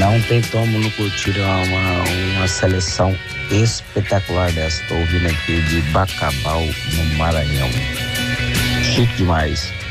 Não tem como não curtir uma seleção espetacular dessa. Estou ouvindo aqui de Bacabal, no Maranhão. Chique demais.